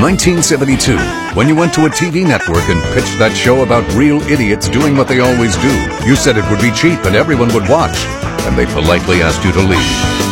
1972, when you went to a TV network and pitched that show about real idiots doing what they always do. You said it would be cheap and everyone would watch, and they politely asked you to leave.